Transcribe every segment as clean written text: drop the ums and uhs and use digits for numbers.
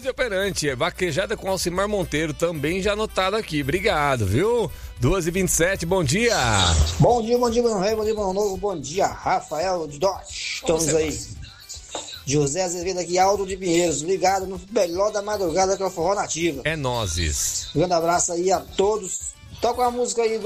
Modus operandi, vaquejada com Alcimar Monteiro, também já anotado aqui. Obrigado, viu? 2h27, bom dia. Bom dia, meu rei, bom dia, meu novo, bom dia, Rafael de Dodge. Estamos aí. José Azevedo aqui, Aldo de Pinheiros, ligado no melhor da madrugada que é o Forró Nativa. É nozes. Um grande abraço aí a todos. Toca a música aí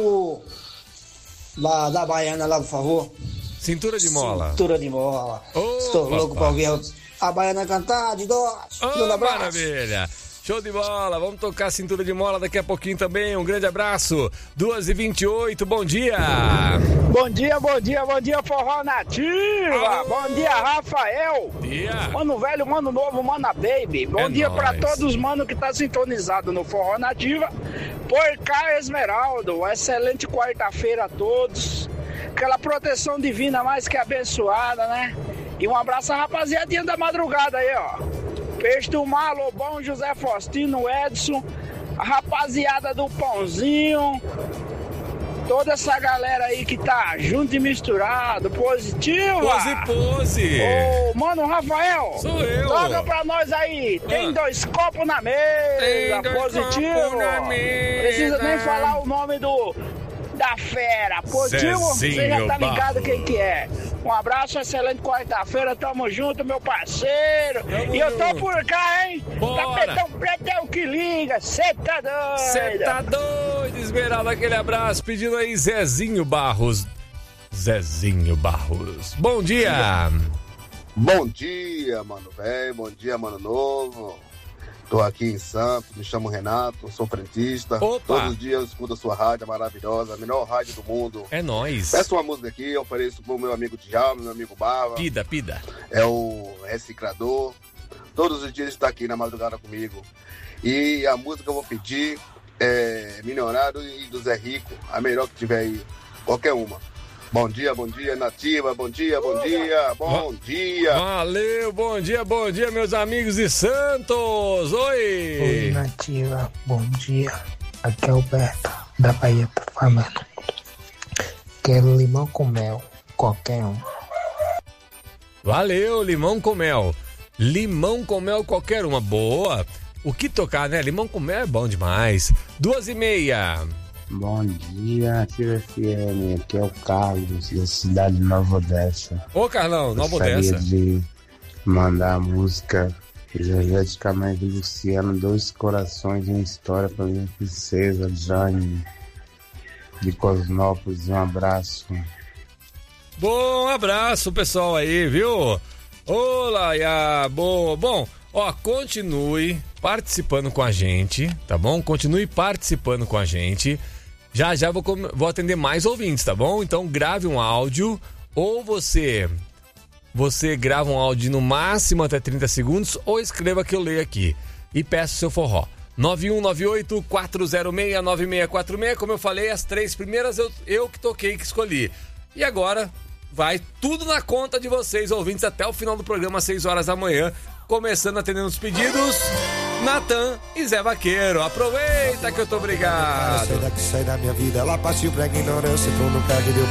da Baiana lá, por favor. Cintura de mola. Cintura de mola. Ô, estou louco pra ouvir a Baiana cantar de Dodge. Ô, maravilha. Show de bola, vamos tocar Cintura de Mola daqui a pouquinho também, um grande abraço. 2h28, bom dia. Bom dia, Forró Nativa. Bom dia, Rafael. Dia. Mano velho, mano novo, mana baby. Bom dia pra todos os mano que tá sintonizado no Forró Nativa. Por cá, Esmeraldo, excelente quarta-feira a todos. Aquela proteção divina mais que abençoada, né? E um abraço à rapaziadinha da madrugada aí, ó. Peixe do Mar, Lobão, José Faustino, Edson, a rapaziada do Pãozinho, toda essa galera aí que tá junto e misturado, positiva. Pose. Ô, mano, Rafael, sou eu. Toca pra nós aí, tem 2 copos na mesa, tem 2 positivo. Copos na mesa. Precisa nem falar o nome da fera, positivo, Zezinho você já tá ligado Barros. quem que é. Um abraço, excelente quarta-feira, tamo junto, meu parceiro. E eu tô por cá, hein? Bora. Tapetão pretão que liga, cê tá doido. Cê tá doido, Esmeralda, aquele abraço, pedindo aí Zezinho Barros. Zezinho Barros. Bom dia. Bom dia, mano velho, bom dia, mano novo. Tô aqui em Santos, me chamo Renato, sou frentista. Opa. Todos os dias eu escuto a sua rádio maravilhosa, a melhor rádio do mundo. É nóis. Peço uma música aqui, eu ofereço pro meu amigo Djalma, meu amigo Bava. Pida. É o Reciclador. Todos os dias está aqui na madrugada comigo. E a música que eu vou pedir é Milionário e do Zé Rico, a melhor que tiver aí, qualquer uma. Bom dia, Nativa, bom dia. Valeu, bom dia, meus amigos de Santos. Oi, Nativa, bom dia. Aqui é o Alberto, da Bahia, tá falando. Quero limão com mel, qualquer um. Valeu, limão com mel. Limão com mel, qualquer uma. Boa. O que tocar, né? Limão com mel é bom demais. 2h30. Bom dia, Ativa FM, aqui é o Carlos, da cidade de Nova Odessa. Ô, Carlão, Nova Gostaria Odessa. de mandar a música Zezé de Camargo e Luciano, 2 corações e uma história para minha princesa Jane, de Cosmópolis. Um abraço. Bom abraço, pessoal aí, viu? Olá, boa. Bom, ó, continue participando com a gente, tá bom? Continue participando com a gente. Já vou atender mais ouvintes, tá bom? Então grave um áudio, ou você grava um áudio no máximo até 30 segundos, ou escreva que eu leio aqui. E peço seu forró. 9198-406-9646. Como eu falei, as 3 primeiras eu que toquei, que escolhi. E agora vai tudo na conta de vocês, ouvintes, até o final do programa, às 6 horas da manhã. Começando atendendo os pedidos, Natan e Zé Vaqueiro. Aproveita que eu tô obrigado. Sai da minha vida, ela partiu pra ignorância, tu nunca me deu